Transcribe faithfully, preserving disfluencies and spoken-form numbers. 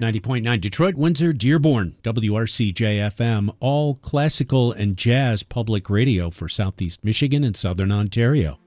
ninety point nine Detroit, Windsor, Dearborn, W R C J F M, all classical and jazz public radio for Southeast Michigan and Southern Ontario.